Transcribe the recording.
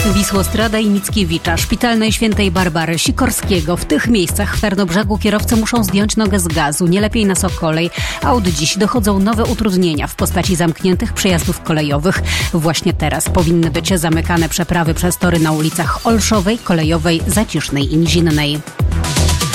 Wisłostrada i Mickiewicza, Szpitalnej Świętej Barbary, Sikorskiego. W tych miejscach w Tarnobrzegu kierowcy muszą zdjąć nogę z gazu, nie lepiej na Sokolej. A od dziś dochodzą nowe utrudnienia w postaci zamkniętych przejazdów kolejowych. Właśnie teraz powinny być zamykane przeprawy przez tory na ulicach Olszowej, Kolejowej, Zacisznej i Nizinnej.